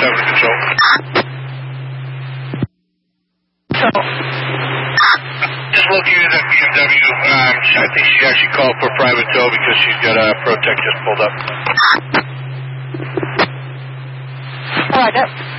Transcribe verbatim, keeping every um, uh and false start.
seven to control. So, just located that B M W. Um, I think she actually called for private tow because she's got a Protect just pulled up. Roger.